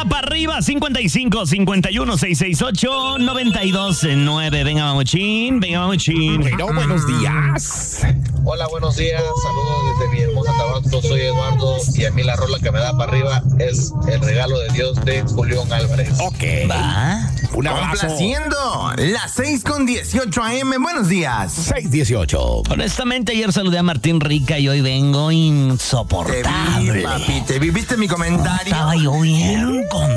da para arriba. 55 51 668 929. Venga, mamuchín. Bueno, buenos días. Hola, buenos días. Saludos desde mi hermosa Tabasco. Soy Eduardo y a mí la rola que me da para arriba es El regalo de Dios de Julián Álvarez. Ok. Va. Un abrazo. Complaciendo. Las 6:18 AM. Buenos días. 6:18. Honestamente, ayer saludé a Martín Rica y hoy vengo Te insoportable. vi, papi. ¿Te vi? ¿Viste mi comentario? Estaba yo bien